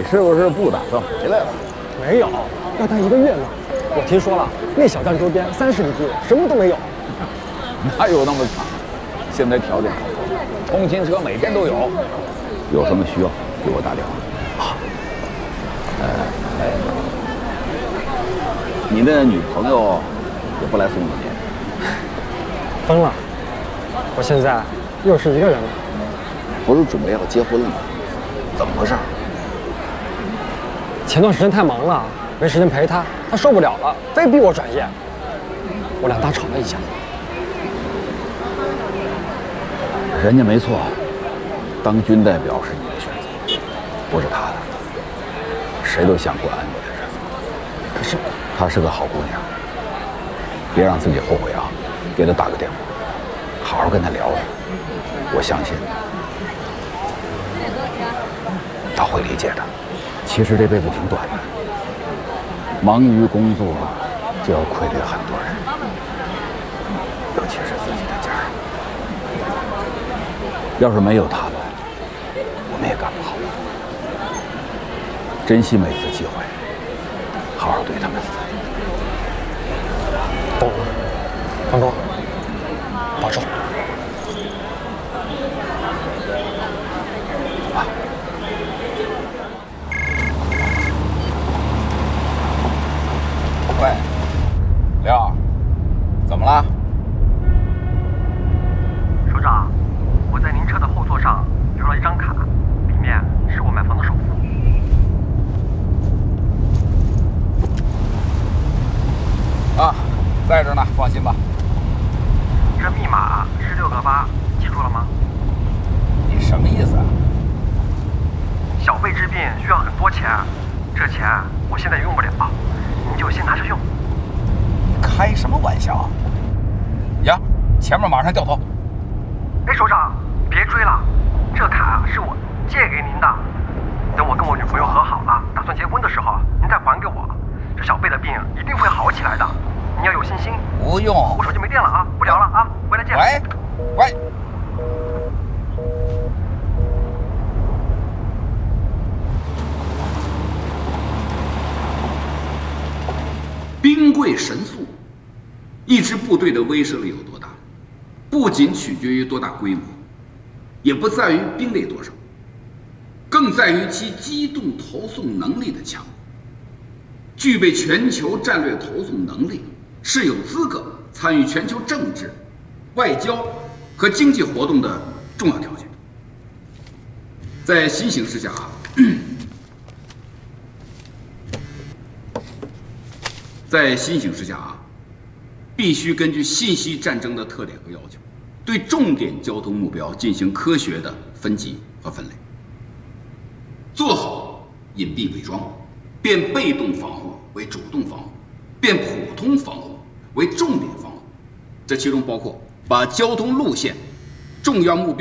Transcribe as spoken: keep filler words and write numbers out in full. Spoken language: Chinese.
是不是不打算回来了？ 没有，要待一个月呢。我听说了，那小站周边三十里地什么都没有。 哪有那么惨？现在条件好，通勤车每天都有。有什么需要给我打电话。好。呃，哎，你的女朋友也不来送你？ 疯了！我现在又是一个人了。 不是准备要结婚了吗？怎么回事？ 前段时间太忙了，没时间陪她，她受不了了，非逼我转业。我俩大吵了一架。 人家没错，当军代表是你的选择，不是他的。谁都想过安稳的日子，可是她是个好姑娘，别让自己后悔啊！给她打个电话，好好跟她聊聊，我相信她会理解的。其实这辈子挺短的，忙于工作就要愧对很多人，尤其是自己的家人。要是没有他们，我们也干不好。珍惜每次机会，好好对他们。 懂了，方哥，保重。 走吧。喂，廖，怎么了？ 首长，我在您车的后座上留了一张卡，里面是我买房的首付。 啊，在这呢，放心吧。 这密码是六个八，记住了吗？ 你什么意思啊？ 小贝治病需要很多钱，这钱我现在用不了，您就先拿着用。 你开什么玩笑？呀，前面马上掉头。 哎，首长，别追了，这卡是我借给您的，等我跟我女朋友和好了，打算结婚的时候，您再还给我。这小贝的病一定会好起来的，您要有信心。 不用， 我手机没电了啊，不聊了啊，回来见。 喂，喂。 兵贵神速，一支部队的威慑力有多大，不仅取决于多大规模，也不在于兵力多少，更在于其机动投送能力的强。具备全球战略投送能力，是有资格参与全球政治、外交和经济活动的重要条件。在新形势下啊，在新形势下啊，必须根据信息战争的特点和要求，对重点交通目标进行科学的分级和分类，做好隐蔽伪装，变被动防护为主动防护，变普通防护为重点防护。这其中包括把交通路线、重要目标